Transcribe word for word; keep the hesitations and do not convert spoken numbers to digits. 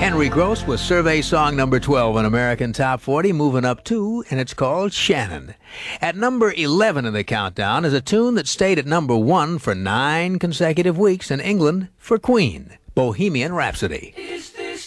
Henry Gross was survey song number twelve on American Top forty, moving up two, and it's called Shannon. At number eleven in the countdown is a tune that stayed at number one for nine consecutive weeks in England for Queen, Bohemian Rhapsody.